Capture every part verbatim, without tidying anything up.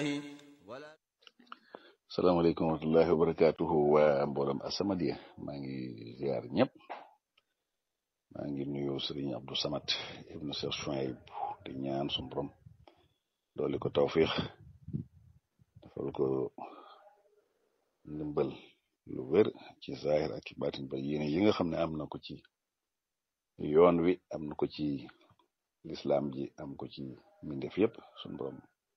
salaamaaleykum wa rahmatullahi wa barakaatuhu waa mboolem As-Samadiyya maa ngi ziar ñëpp maa ngi nuyu Serigne Abdou Samad ibnu Cheikh Chouaib di ñaan suñu borom doole ko tawfiix defal ko ndimbal lu wér ci zahir ak ci baatin ba yéene yi nga xam ne am na ko ci yoon wi am na ko ci lislaam ji am ko ci mbindeef yëpp suñu borom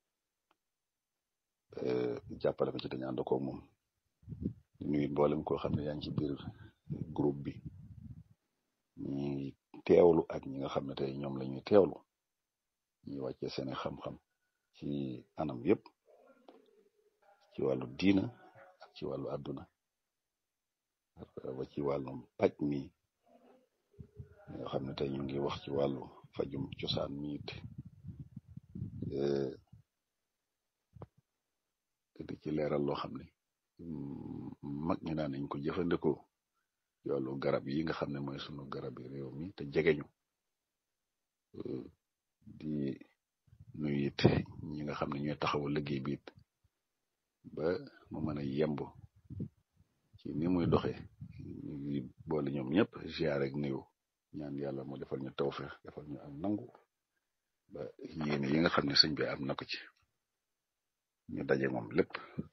jàppale ko ci dañu ànd ko moom di nuyu mboolem koo xam ne yaa ngi ci biir groupe bi ñi teewlu ak ñi nga xam ne tey ñoom la ñuy teewlu ñi wàccee seeni xam-xam ci anam yëpp ci wàllu diina ak ci wàllu àdduna ba ci wàllum paj mi nga xam ne tey ñu ngi wax ci wàllu fajum cosaan mi it di ci leeral loo xam ne mag ñi naan nañ ko jëfandikoo ci wàllu garab yi nga xam ne mooy sunu garab yi réew mi te jegeñu di nuyu it ñi nga xam ne ñooy taxawu liggéey bi it ba mu mën a yemb ci ni muy doxee ñu ngi boole ñoom ñëpp ziar ak nuyu ñaan yàlla mu defal ñu tawfeex defal ñu ak nangu ba yéene yi nga xam ne sëñ bi am na ko ci ñu daje moom lépp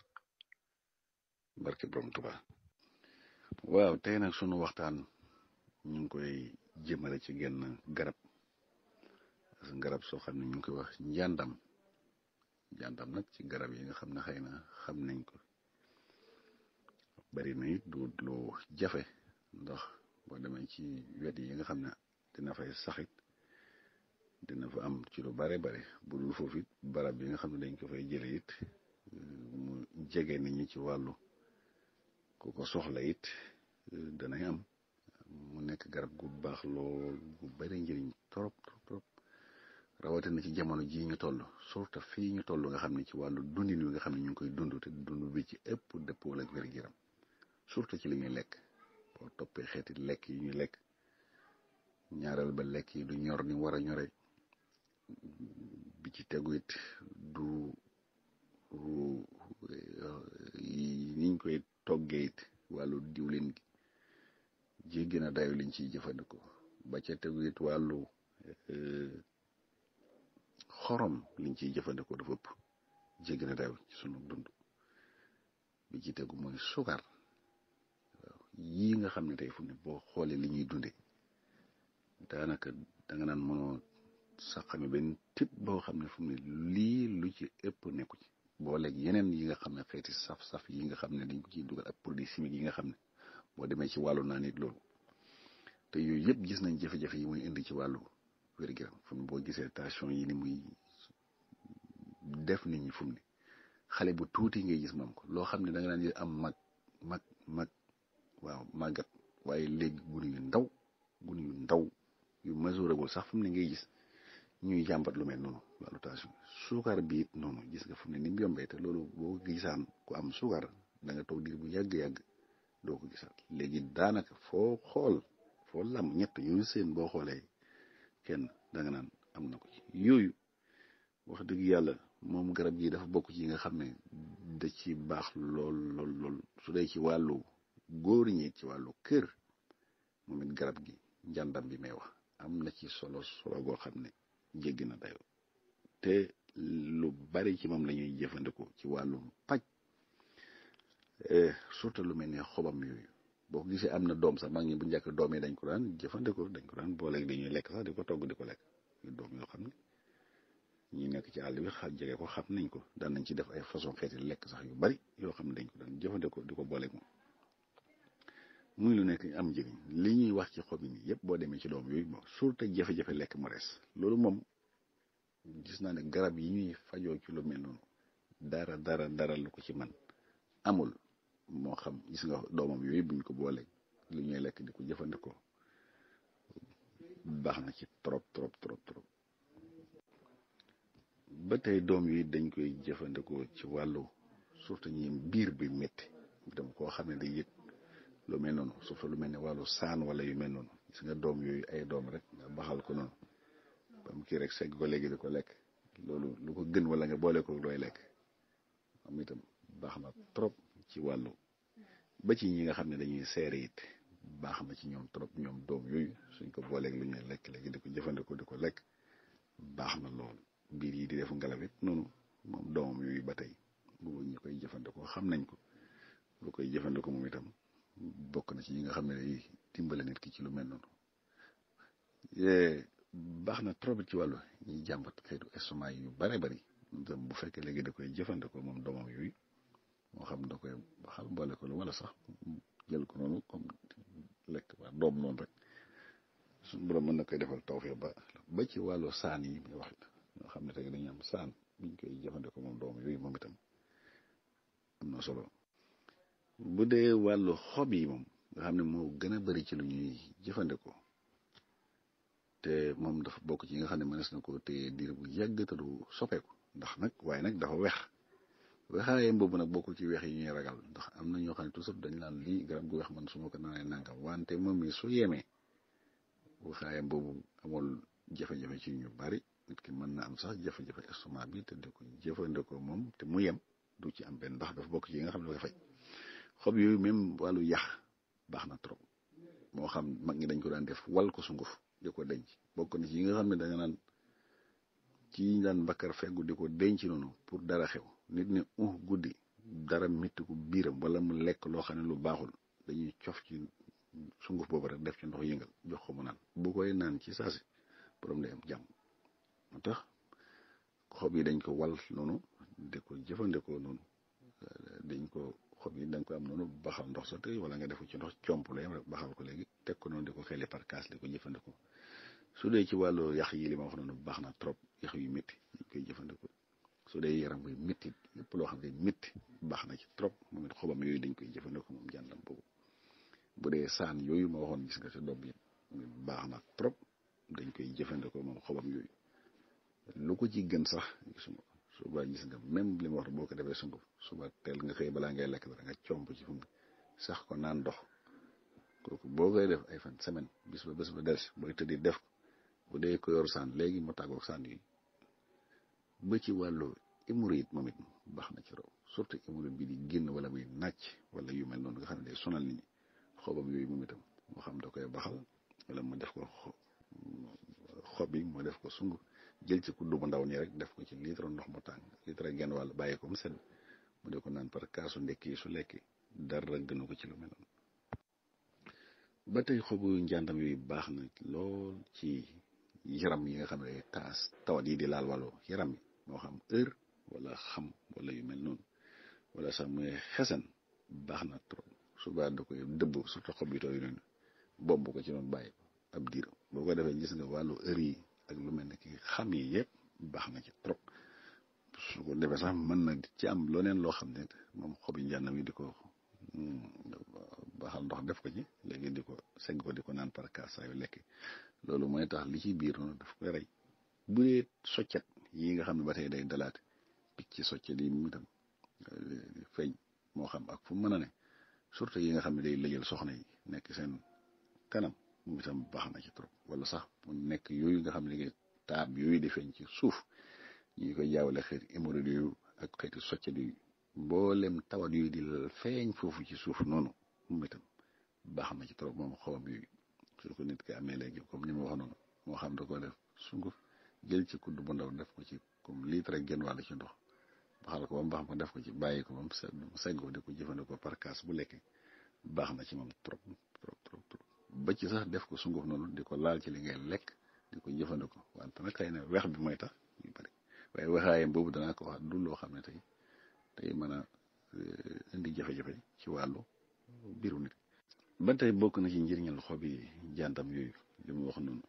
barke borom Tuubaa. waaw tey nag sunu waxtaan ñu ngi koy jëmale ci genn garab garab soo xam ne ñu ngi koy wax njàndam njàndam nag ci garab yi nga xam ne xëy na xam nañ ko bari na it du lu jafe ndax boo demee ci wet yi nga xam ne dina fay saxit dina fa am ci lu bare bare bu dul foofu it barab yi nga xam ne dañ ko fay jële it mu jege nit ñi ci wàllu ku ko soxla it danay am mu nekk garab gu baax lool gu bari njëriñ trop trop trop rawatina ci jamono ji ñu toll surtout fii ñu toll nga xam ne ci wàllu dundin wi nga xam ne ñu ngi koy dund te dund bi ci ëpp dëppoo ak wér-gu-yaram surtout ci li ñuy lekk boo toppee xeeti lekk yi ñuy lekk ñaareel ba lekk yi du ñor ni war a ñore bi ci tegu it du niñ koy toggee it wàllu diwlin gi jéggi na dayu liñ ciy jëfandikoo ba ca tegu it wàllu xorom liñ ciy jëfandikoo dafa ëpp jéggi na dayu ci sunu dund bi ci tegu mooy suukar waaw yii nga xam ne tey fu ne boo xoolee li ñuy dunde daanaka danga naan mënoo sax xam ne benn type boo xam ne fu mu ne lii lu ci ëpp nekku ci boo léeg yeneen yi nga xam ne xeeti saf-saf yi nga xam ne dañ ko ciy dugal ak produit chimique yi nga xam ne boo demee ci wàllu naa nit loolu te yooyu yëpp gis nañ jafe-jafe yi muy indi ci wàllu wér-gu-yaram fu mu boo gisee tension yi ni muy def nit ñi fu mu ne xale bu tuuti ngay gis moom ko loo xam ne da nga naan am mag mag mag waaw màggat waaye léegi gunu yu ndaw gunu yu ndaw yu mesurable sax fu mu ne ngay gis ñuy jàmbat lu mel noonu wàllu tension suukar bi it noonu gis nga fu mu ne ni mu yombee te loolu boo ko gisaan ku am suukar da nga toog diir bu yàgg-yàgg doo ko gisaat léegi daanaka foo xool foo lam ñett yooyu seen boo xoolee kenn da nga naan am na ko ci yooyu wax dëgg yàlla moom garab gi dafa bokk ci yi nga xam ne da ci baax lool lool lool su dee ci wàllu góor ñi ci wàllu kër moom it garab gi njàndam bi may wax am na ci solo solo goo xam ne jéggi na dayo te lu bari ci moom la ñuy jëfandikoo ci wàllum paj surtout lu mel ne xobam yooyu boo ko gisee am na doom sax mag ñi bu njëkk doom yi dañ ko daan jëfandikoo dañ ko daan booleeg dañuy lekk sax di ko togg di ko lekk doom yoo xam ne ñi nekk ci àll bi xa jege ko xam nañ ko daan nañ ci def ay façon xeeti lekk sax yu bari yoo xam ne dañ ko daan jëfandikoo di ko booleeg moom muy lu nekk am njëriñ li ñuy wax ci xob yi nii yëpp boo demee ci doom yooyu bon surtout jafe-jafe lekk mu rees loolu moom gis naa ne garab yi ñuy fajoo ci lu mel noonu dara dara dara lu ko ci man amul moo xam gis nga doomam yooyu buñ ko booleeg lu ñuy lekk di ko jëfandikoo baax na ci trop trop trop trop ba tey doom yi dañ koy jëfandikoo ci wàllu surtout ñi biir bi métti dem koo xam ne day yëg lu mel noonu surtout lu mel ne wàllu saan wala yu mel noonu gis nga doom yooyu ay doom rek nga baxal ko noonu ba mu kii rek segg ko léegi di ko lekk loolu lu ko gën wala nga boole ko looy lekk moom itam baax na trop ci wàllu ba ci ñi nga xam ne dañuy seere it baax na ci ñoom trop ñoom doom yooyu suñ ko booleeg lu ñuy lekk léegi di ko jëfandikoo di ko lekk baax na lool biir yi di def ngelaw it noonu moom doomam yooyu ba tey bu ñu koy jëfandikoo xam nañ ko bu koy jëfandikoo moom itam bokk na ci ñi nga xam ne day dimbale nit ki ci lu mel noonu baax na trop ci wàllu ñuy jàmbat xeetu estomac yu bare bari tam bu fekkee léegi da koy jëfandikoo moom doomam yooyu moo xam da koy baxal boole ko lu wala sax jël ko noonu comme lekk waa doom noonu rek suñu borom mën na koy defal tawfeex ba ba ci wàllu saan yi muy wax ñoo xam ne tey dañuy am saan buñ koy jëfandikoo moom doom yooyu moom itam am na solo bu dee wàllu xob yi moom nga xam ne moo gën a bari ci lu ñuy jëfandikoo te moom dafa bokk ci yi nga xam ne mënees na ko téye diir bu yàgg te du soppeeku ndax nag waaye nag dafa weex weexaayam boobu nag bokkul ci weex yi ñuy ragal ndax am na ñoo xam ne toujours dañ naan lii garab gu weex man su ma ko naanee nangam wante moom mi su yemee weexaayam boobu amul jafe-jafe ci ñu bari nit ki mën na am sax jafe-jafe estomac bi te di ko jëfandikoo moom te mu yem du ci am benn ndax dafa bokk ci yi nga xam ne dafay faj xob yooyu même wàllu yax baax na trop moo xam mag ñi dañ ko daan def wal ko sunguf di ko denc bokk na ci yi nga xam ne da nga naan ci ñu daan bakkar feggu di ko denc noonu pour dara xew nit ne uh guddi dara métti ko biiram wala mu lekk loo xam ne lu baaxul dañuy cof ci sunguf boobu rek def ci ndox yëngal jox ko mu naan bu koy naan ci saasi borom day am jàmm moo tax xob yi dañ ko wal noonu di ko jëfandikoo noonu dañ ko xob yi dañ ko am noonu baxal ndox sa tey wala nga def ci ndox comp la yam rek baxal ko léegi teg ko noonu di ko xeeli par kaas di ko jëfandikoo su dee ci wàllu yax yi li ma wax noonu baax na trop yax yu métti dañ koy jëfandikoo su dee yaram buy métti lépp loo xam ne métti baax na ci trop moom it xobam yooyu dañ koy jëfandikoo moom jàndam boobu bu dee saan yooyu ma waxoon gis nga ci doom bi baax na trop dañ koy jëfandikoo moom xobam yooyu lu ko ci gën sax gisuma ko suba gis nga même li ma wax boo ko defee sunguf suba teel nga xëy balaa ngay lekk dara nga comp ci fu mu sax ko naan ndox kooku boo koy def ay fan semaine bis ba bés ba delsi booy tëddi def ko bu dee ko yor saan léegi mu tàggoog saan yi ba ci wàllu hémorroïde moom it baax na ci raw surtout hémorroïde bi di génn wala muy nàcc wala yu mel noonu nga xam ne day sonal nit ñi xobam yooyu moom itam moo xam da koy baxal wala mu def ko xob yi mu def ko sunguf jël ci kuddu bu ndaw nii rek def ko ci litre ndox mu tàng litre genn wàll bàyyi ko mu sedd mu dee ko naan par kaasu ndekki su lekki dara gënu ko ci lu mel noonu ba tey xobu njàndam yooyu baax na lool ci yaram yi nga xam ne taas tawat yi di laal wàllu yaram yi moo xam heure wala xam wala yu mel noonu wala sax muy xesan baax na trop suba da koy dëbb surtout xob yi tooy noonu bomb ko ci noonu bàyyi ko ab diir boo ko defee gis nga wàllu heure yi ak lu mel ne ki xam yi yëpp baax na ci trop su ko defee sax mën na ci am loneen loo xam ne moom xobi njàndam yi di ko baaxal ndox def ko ci léegi di ko segg ko di ko naan par kaas saa yu lekk loolu mooy tax li ci biir noonu daf koy rey bu dee soccet yi nga xam ne ba tey day dalaate picc soccet yi mu itam feeñ moo xam ak fu mu mën a ne surtout yi nga xam ne day lëjal soxna yi nekk seen kanam moom itam baax na ci trop wala sax mu nekk yooyu nga xam ne taab yooyu di feeñ ci suuf ñu koy jaawale xeeti hémorroïde yooyu ak xeeti soccet yooyu mboolem tawat yooyu di feeñ foofu ci suuf noonu moom itam baax na ci trop moom xawam yooyu su ko nit ki amee léegi comme ni ma wax noonu moo xam da ko def sunguf jël ci kudd bu ndaw def ko ci comme litre ak genn wàll ci ndox baxal ko ba mu baax ma def ko ci bàyyi ko ba mu sedd mu segg ko di ko jëfandikoo par kaas bu lekkee baax na ci moom trop trop trop trop ba ci sax def ko sunguf noonu di ko laal ci li ngay lekk di ko jëfandikoo wante nag xëy na weex bi mooy tax yu bari waaye weexaayam boobu danaa ko wax du loo xam ne tey tey mën a indi jafe-jafe ci wàllu biiru nit ba tey bokk na ci njëriñal xobi jàndam yooyu li mu wax noonu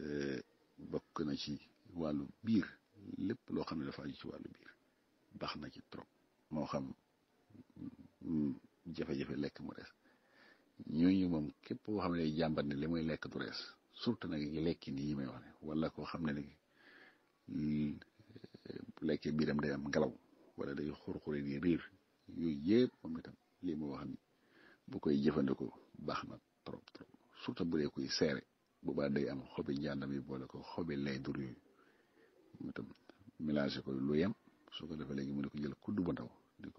bokk na ci wàllu biir lépp loo xam ne dafa aju ci wàllu biir baax na ci trop moo xam jafe-jafe lekk mu rees ñooñu moom képp koo xam ne day jàmbat ne li muy lekk du rees surtout nag yi lekki nii yi may wax ne wala koo xam ne ni lekkee biiram day am ngelaw wala day xur-xure di riir yooyu yëpp moom itam lii ma wax ni bu koy jëfandikoo baax na trop trop surtout bu dee koy seere boobaa day am xobi njàndam yi boole ko xobi lay dur yooyu moom itam mélangé ko lu yem su ko defee léegi mu ne ko jël kudd bu ndaw di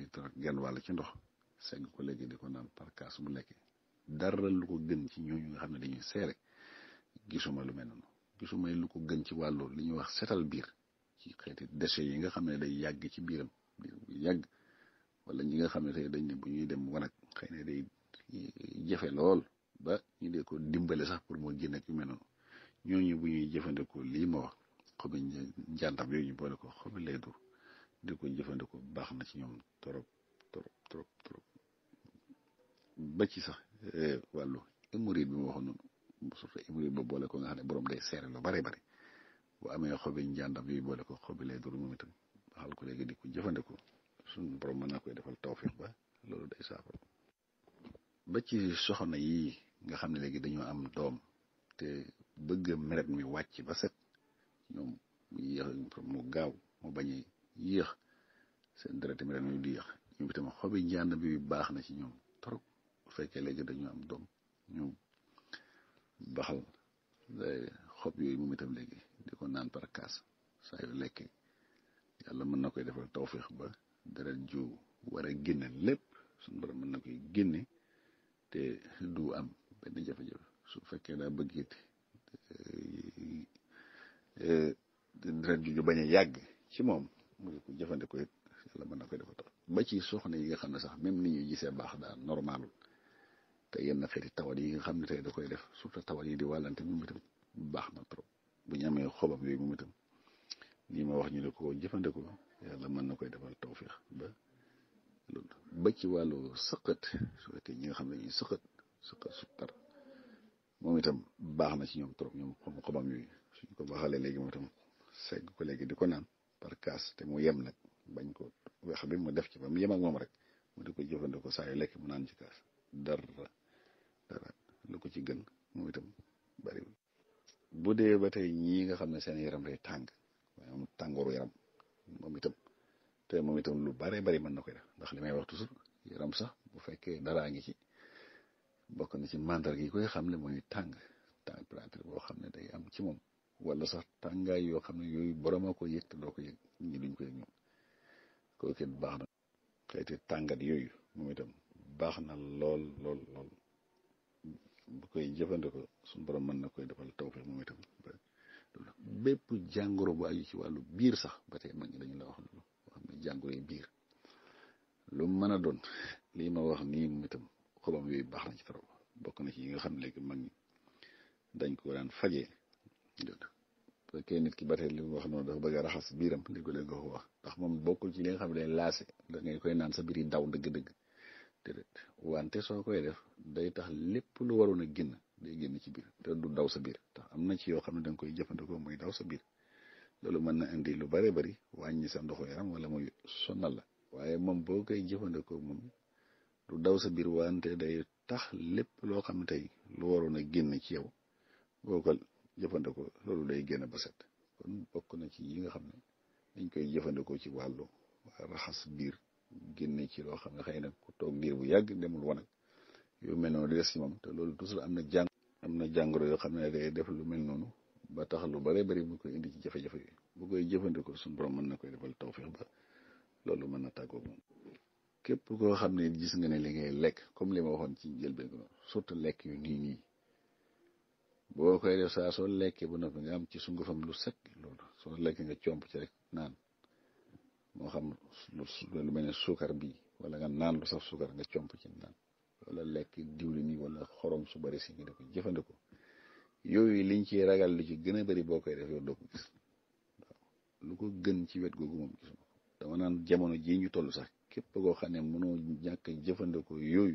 litre ak genn wàll ci ndox segg ko léegi di ko naan par kaas bu lekkee dara lu ko gën ci ñooñu nga xam ne dañuy seere gisuma lu mel noonu gisuma lu ko gën ci wàllu li ñuy wax setal biir ci xeeti déchets yi nga xam ne day yàgg ci biiram biir bu yàgg wala ñi nga xam ne tey dañ ne bu ñuy dem wanag xëy na day jafe lool ba ñu dee ko dimbale sax pour moo génn ak yu mel noonu ñooñu bu ñuy jëfandikoo lii ma wax xobi njàntam yooyu ñu boole ko xobi lay dur di ko jëfandikoo baax na ci ñoom trop trop trop trop ba ci sax wàllu hémorroïde bi ma waxoon noonu surtout hémorroïde ba boole ko nga xam ne borom day seere lu bari bari bu amee xobi njàndam yooyu boole ko xobi lay dur moom itam baxal ko léegi di ko jëfandikoo suñu borom mën naa koy defal tawfiq ba loolu day saafara ba ci soxna yi nga xam ne léegi dañoo am doom te bëgg meret mi wàcc ba set ñoom mu yéex mu gaaw mu bañ a yéex seen deret meret mi di yéex ñoom itam xobi njànd bi baax na ci ñoom trop bu fekkee léegi dañoo am doom ñoom baxal xob yooyu moom itam léegi di ko naan par kaas saa yu lekkee yàlla mën na koy defal tawfiq ba deret ju war a génne lépp suñu borom mën na koy génne te du am benn jafe-jafe su fekkee daa bëgg it deret ju bañ a yàgg ci moom mu di ko jëfandikoo it yàlla mën na koy defal taw ba ci soxna yi nga xam ne sax même ni ñuy gisee baax daal normalul te yenn xeeti tawat yi nga xam ne tey da koy def surtout tawat yi di wàllante moom itam baax na trop bu ñu amee xobam yooyu moom itam lii ma wax ñu ne ko jëfandikoo yàlla mën na koy defal tawfiq ba loolu ba ci wàllu sëqët su fekkee ñi nga xam ne ñuy sëqët sëqët sukkar moom itam baax na ci ñoom trop ñoom xam xobam yooyu suñ ko baxalee léegi moom itam segg ko léegi di ko naan par kaas te mu yem nag bañ ko weex bi mu def ci ba mu yem ak moom rek mu di ko jëfandikoo saa yu lekk mu naan ci kaas dara dara lu ko ci gën moom itam bariwul bu dee ba tey ñii nga xam ne seen yaram day tàng waaye am tàngooru yaram moom itam te moom itam lu bare bari mën na koy def ndax li may wax toujours yaram sax bu fekkee daraa ngi ci bokk na ci mandarga yi koy xam ne mooy tàng température boo xam ne day am ci moom wala sax tàngaay yoo xam ne yooyu borom a ko yëg te doo ko yëg ñi duñ ko yëg ñoom kooku it baax na xeeti tàngat yooyu moom itam baax na lool lool lool bu koy jëfandikoo suñu borom mën na koy defal tawfiq moom itam bépp jàngoro bu aju ci wàllu biir sax ba tey mag ñi dañu la wax loolu xam ne jàngoro yi biir lu mën a doon lii ma wax nii moom itam xobam yooyu baax na ci trop bokk na ci yi nga xam ne léegi mag ñi dañ ko daan fajee fekkee nit ki ba tey li mu wax noonu dafa bëgg a raxas biiram li ko leen nga ko wax ndax moom bokkul ci li nga xam ne day laase da ngay koy naan sa biir yi daw dëgg-dëgg déedéet wante soo koy def day tax lépp lu waroon a génn day génn ci biir te du daw sa biir tax am na ci yoo xam ne da nga koy jëfandikoo muy daw sa biir loolu mën na indi lu bare bari wàññi sa ndoxu yaram wala muy sonal la waaye moom boo koy jëfandikoo moom du daw sa biir wante day tax lépp loo xam ne tey lu waroon a génn ci yow boo ko jëfandikoo loolu day génn ba set kon bokk na ci yi nga xam ne dañ koy jëfandikoo ci wàllu raxas biir génne ci loo xam ne xëy na ku toog diir bu yàgg demul wanag yu mel noonu di des ci moom te loolu toujours am na jàng am na jàngoro yoo xam ne day def lu mel noonu ba tax lu bare bari mu koy indi ci jafe-jafe yi bu koy jëfandikoo suñu borom mën na koy defal tawfiq ba loolu mën na tàggoog moom képp koo xam ne gis nga ne li ngay lekk comme li ma waxoon ci njëlbeen ko surtout lekk yu nii nii boo koy def saa soo lekkee ba noppi nga am ci sungufam lu set loolu soo lekkee nga comp ci rek naan moo xam lu mel ne suukar bi wala nga naan lu sax suukar nga comp ci naan wala lekk diwlin yi wala xorom su bari si nga di ko jëfandikoo yooyu liñ ci ragal lu ci gën a bari boo koy def yow doo ko gis waaw lu ko gën ci wet googu moom gisuma ko dama naan jamono jii ñu toll sax képp koo xam ne mënoo ñàkk jëfandikoo yooyu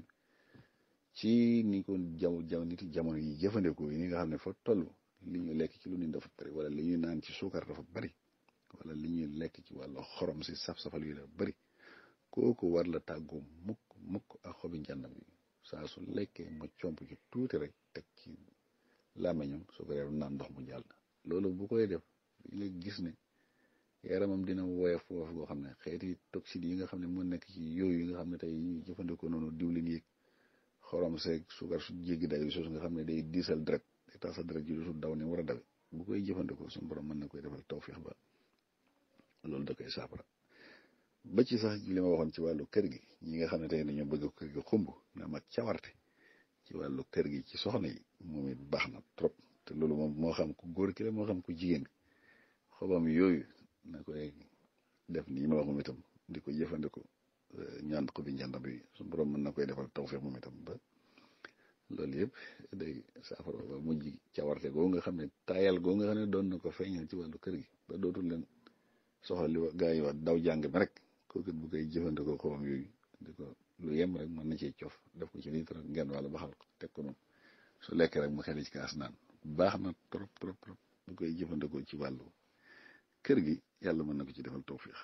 ci ni ko jaw jaw nit jamono yi jëfandikoo yi ni nga xam ne fa toll li ñu lekk ci lu ni dafa bari wala li ñuy naan ci suukar dafa bari wala li ñuy lekk ci wàllu xorom si saf-safal yu dafa bari kooku war la tàggoo mukk mukk ak xobi njàndam yi saa su lekkee ma comp ci tuuti rek teg ci làmmiñam su ko def naan ndox mu jàll loolu bu koy def nga gis ne yaramam dina woyof foofu boo xam ne xeeti toxines yi nga xam ne moo nekk ci yooyu yi nga xam ne tey ñuy jëfandikoo noonu diwlin yi xorom seeg suukar su jéggi day soosu nga xam ne day diisal deret day tax sa deret ji du su daw ne war a dawe bu koy jëfandikoo suñu borom mën na koy defal tawfiix ba loolu da koy saafara ba ci sax li ma waxoon ci wàllu kër gi ñi nga xam ne tey dañoo bëgg kër gi xumb na mag cawarte ci wàllu kër gi ci soxna yi moom it baax na trop te loolu moom moo xam ku góor ki la moo xam ku jigéen xobam yooyu na koy def nii ma wax moom itam di ko jëfandikoo ñaan xobi njàndam yi su borom mën na koy defal tawfeex moom itam ba loolu yëpp day saafara ba mujj cawarte goo nga xam ne taayal goo nga xam ne doon na ko feeñal ci wàllu kër gi ba dootul leen soxla li gaa yi wax daw jàng mi rek kooku bu koy jëfandikoo xobam yooyu di ko lu yem rek mën na cee cof def ko ci litre ngeen wala baxal ko teg ko noonu su lekkee rek mu xel ci kaas naan baax na trop trop trop bu koy jëfandikoo ci wàllu kër gi yàlla mën na ko ci defal tawfiix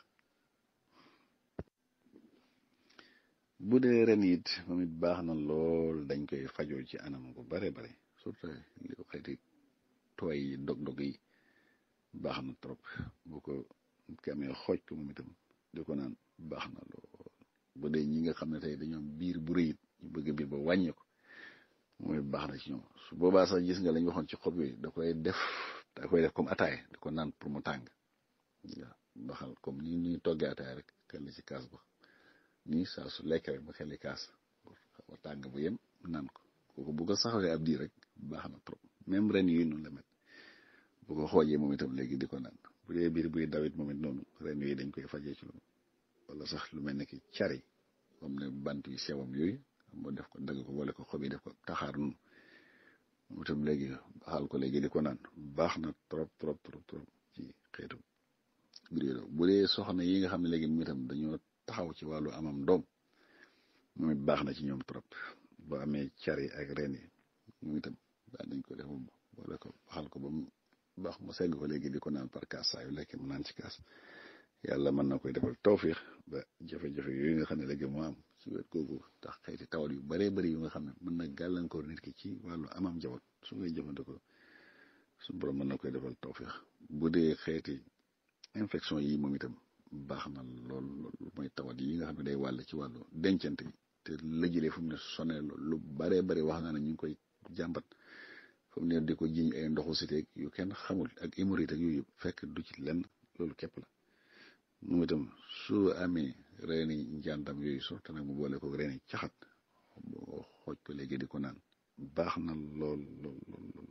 bu dee ren it moom it baax na lool dañ koy fajoo ci anam gu bare bare surtout li ko xeeti tooy yi dog-dog yi baax na trop bu ko ki amee xooj ko moom itam di ko naan baax na lool bu dee ñi nga xam ne tey dañoo biir bu rëy ñu bëgg biir ba wàññi ko mooy baax na ci ñoom su boobaa sax gis nga lañ waxoon ci xob yooyu da koy def da koy def comme ataaya di ko naan pour mu tàng waaw baxal comme ni ñuy toggee ataaya rek xel ci kaas ba nii saa su lekk rek mu xel kaas xaw a tàng bu yem naan ko kooku bu ko saxalee ab diir rek baax na trop même ren yooyu noonu la met bu ko xoojee moom itam léegi di ko naan bu dee biir buy dawit moom it noonu ren yooyu dañ koy fajee ci loolu wala sax lu mel ne ki cari comme ne bant yu sewam yooyu moo def ko dagg ko wala ko xob yi def ko taxaar noonu moom itam léegi baxal ko léegi di ko naan baax na trop trop trop trop ci xeetu biir bu dee soxna yi nga xam ne léegi moom itam dañoo taxaw ci wàllu amam doom moom it baax na ci ñoom trop boo amee cari ak ren yi moom itam daan nañ ko def moom wala ko baxal ko ba mu baax mu segg ko léegi di ko naan par kaas saa yu lekk mu naan ci kaas yàlla mën na koy defal tawfiix ba jafe-jafe yooyu nga xam ne léegi moo am ci wet googu tax xeeti tawat yu baree bari yu nga xam ne mën na gàllankoor nit ki ci wàllu amam njaboot su ngay jëfandikoo su borom mën na koy defal tawfiix bu dee xeeti infection yi moom itam baax na lool lool mooy tawat yi nga xam ne day wàll ci wàllu dencante yi te lëjëlee fu mu ne sonné lu baree bari wax naa ne ñu ngi koy jàmbat fu mu ne di ko jiñ ay ndoxu siteeg yu kenn xamul ak hémorroïde ak yooyu fekk du ci lenn loolu képp la moom itam su amee reeni njàndam yooyu surtout nag mu boole ko reeni caxat boo xooj ko léegi di ko naan baax na lool lool lool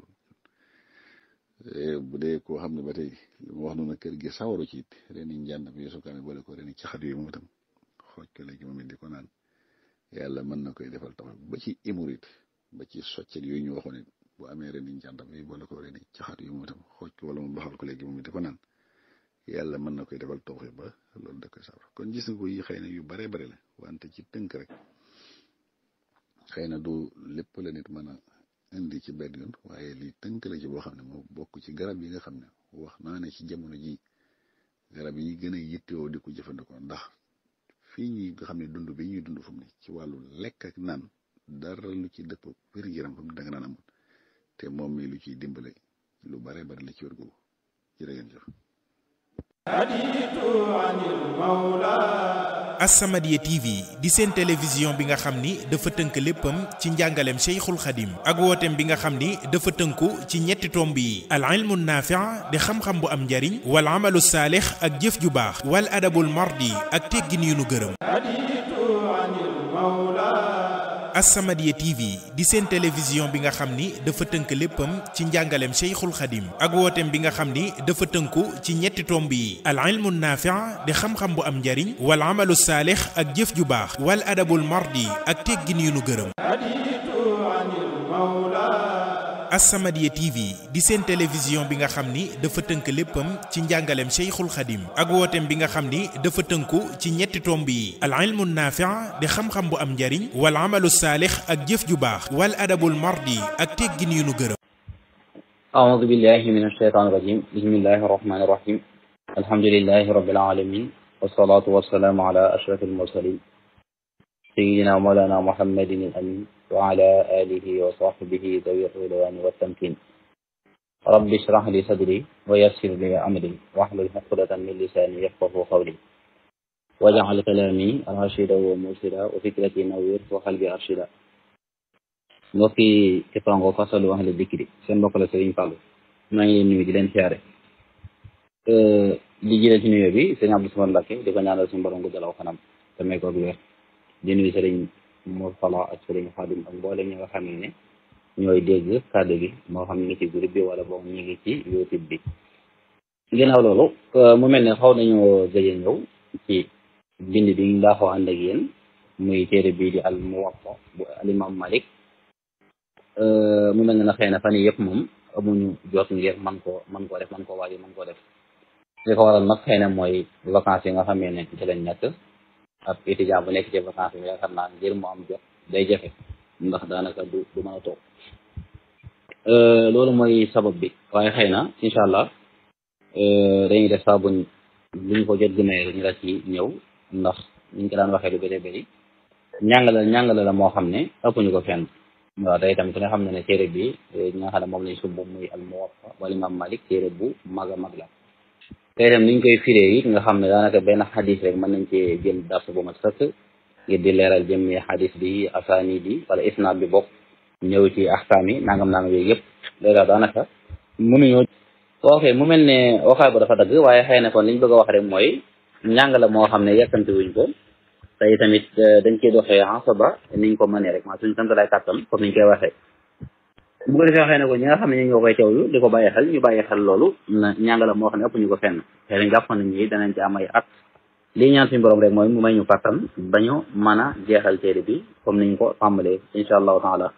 lool bu dee koo xam ne ba tey li ma wax noonu kër gi sawaru ci it reeni njàndam yooyu su ko amee boole ko reeni caxat yooyu moom itam xooj ko léegi moom it di ko naan yàlla mën na koy defal tax ba ci hémorroïde ba ci soccet yooyu ñu waxoon it bu amee reeni njàndam yooyu boole ko reeni caxat yooyu moom itam xooj ko wala mu baxal ko léegi moom it di ko naan yàlla mën na koy defal tawfiix ba loolu da koy safara kon gis nga ko yi xëy na yu bare bare la wante ci tënk rek xëy na du lépp la nit mën a indi ci benn yoon waaye lii tënk la ci boo xam ne moo bokk ci garab yi nga xam ne wax naa ne ci jamono ji garab yi gën a yittewoo di ko jëfandikoo ndax fii ñi nga xam ne dund bi ñuy dund fu mu ne ci wàllu lekk ak naan dara lu ci dëpp wér yaram fu mu da nga naan amul te moom mi lu ciy dimbale lu bare bare la ci wér googu jërë ngeen jëf. As-Samadiyya T V di seen télévision bi nga xam ni dafa tënk léppam ci njàngaleem Cheikhul Khadim ak wooteem bi nga xam ni dafa tënku ci ñetti tomb yi al ilmu naafi' di xam-xam bu am njariñ wal amalu saalix ak jëf ju baax wal adabul mardi ak teggin yu nu gërëm. As-Samadiyya T V di seen télévision bi nga xam ni dafa tënk léppam ci njàngaleem Cheikhul Khadim ak wooteem bi nga xam ni dafa tënku ci ñetti tomb yi al ilmu naafi' di xam-xam bu am njariñ wal amalu saalix ak jëf ju baax wal adabul mardi ak teggin yu nu gërëm. As-Samadiyya T V di seen télévision bi nga xam ni dafa tënk léppam ci njàngaleem Cheikhul Khadim ak wooteem bi nga xam ni dafa tënku ci ñetti tomb yi al ilmu naafi' di xam-xam bu am njariñ wal amalu saalix ak jëf ju baax wal adabul mardi ak teggin yu nu gërëm. أعوذ بالله من الشيطان الرجيم بسم الله الرحمن الرحيم الحمد لله رب العالمين والصلاة والسلام على أشرف المرسلين سيدنا مولانا محمد الأمين وعلى آله وصحبه ذوي الرضوان والتمكين رب اشرح لي صدري ويسر لي أمري واحلل عقدة من لساني يفقهوا قولي واجعل كلامي راشدا ومرشدا وفكرتي نوير وقلبي أرشدا mbokki Képango Fasalu ahli dikri seen mbokk la Serigne Fallou maa ngi leen nuyu di leen siyaare di jëlee ci nuyoo bi sëñ Abdou Samad Mbacké di ko ñaanal suñu borom gu dalaw xanam te may ko wér di nuyu sëriñ Mourtala ak sëriñ Xaadim ak mboolem ñi nga xam ne ñooy dégg kàddu gi moo xam ñu ngi ci groupe bi wala boog ñu ngi ci YouTube bi. ginnaaw loolu mu mel ne xaw nañoo gëj a ñëw ci bind bi ñu daaxoo ànd ak yéen muy téere bii di al Muwatta bu al imam Malik mu mel ne na xëy na fan yii yëpp moom amuñu jot ngir man koo man koo def man koo waaj man koo def li ko waral nag xëy na mooy vacances yi nga xamee ne ci lañ nekk ab étudiant bu nekk ci vacances yi yaakaar naa ngir mu am jot day jafe ndax daanaka du du mën a toog loolu mooy sabab bi waaye xëy na incha allah dañuy def saa buñ buñ ko jot gëmee ñu la ci ñëw ndax ñu ko daan waxee lu bëri bëri ñàngale ñàngale la moo xam ne ëpp ñu ko fenn waaw tey tamit ku nga xam ne ne téere bi ñi nga xam ne moom lañ sumb muy al Muwatta wala imam Malik téere bu mag a mag la tey tam niñ koy firee it nga xam ne daanaka benn xadis rek mën nañ cee jël dars bu mat sëkk ngir di leeral jëmmi xadis bi asaani bi wala isnaad bi bokk ñëw ci axkaam yi nangam nangam yooyu yëpp léegi daanaka mënuñoo ok mu mel ne waxaay bu dafa dagg waaye xëy na kon liñ bëgg a wax rek mooy njàng la moo xam ne yàkkamti wuñ ko tey tamit dañ koy doxee asaba niñ ko mënee rek maa suñu sant lay kàttan comme niñ koy waxee bu ko defee xëy na ko ñi nga xam ne ñu ñoo koy teewlu di ko bàyyi xel ñu bàyyi xel loolu na njàng la moo xam ne ëpp ñu ko fenn xëy na jàpp nañ ñi danañ ci am ay at lii ñaan suñu borom rek mooy mu may ñu kàttan bañu mën a jeexal téere bi comme niñ ko tàmbalee incha allahu taala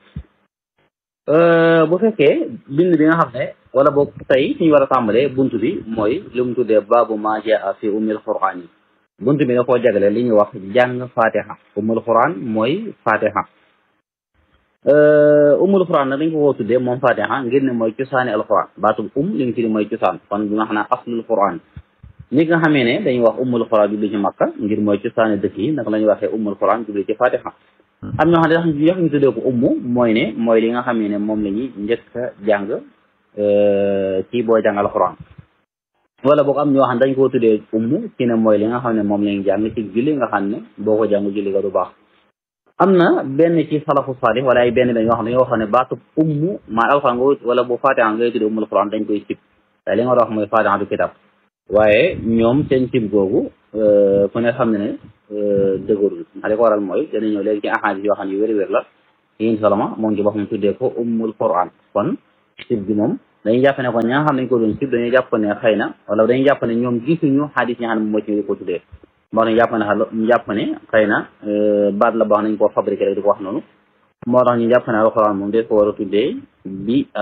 bu fekkee bind bi nga xam ne wala boog tey fi ñu war a tàmbalee bunt bi mooy li mu tuddee baabu maa jaa fi ummil quraan yi bunt bi da koo jagale li ñuy wax jàng fatiha ummul quraan mooy fatiha ummul quraan nag dañ ko koo tuddee moom fatiha ngir ne mooy cosaani alquran baatub um li nga fi di mooy cosaan kon bi nga xam ne aslul quraan ni nga xamee ne dañuy wax ummul quraan jubli ci makka ngir mooy cosaani dëkk yi naka la ñuy waxee ummul quraan jubli ci fatiha am ñoo xam ne dax yox ñu tuddee ko ummu mooy ne mooy li nga xam ne moom la ñuy njëkk a jàng ci boo jàng alxuraan wala boog am ñoo xam ne dañ koo tuddee ummu ci ne mooy li nga xam ne moom la ñuy jàng ci julli nga xam ne boo ko jàng julli ga du baax am na benn ci salafu salih wala ay benn benn yoo xam ne dañoo wax ne baatu ummu maa alxuraan nga wala bu fatiha ngay tuddee ummul xuraan dañ koy sib te li nga wax mooy fatiha du kitab waaye ñoom seen sib googu ku ne xam ne ne dëgërul li ko waral mooy dana ñëw léegi ci ahadis yoo xam ne yu wér-wér la yin salama moom ci boppam tuddee ko ummul quran kon sib bi moom dañuy jàpp ne kon ñi nga xam ne dañ ko doon sib dañuy jàpp ne xëy na wala dañuy jàpp ne ñoom gisuñu xadis yi nga xam ne moom moo ci ko tuddee moo tax ñu jàpp ne ñu jàpp ne xëy na baat la baax nañ koo fabriqué rek di ko wax noonu moo tax ñu jàpp ne alquran moom des ko war a tuddee bi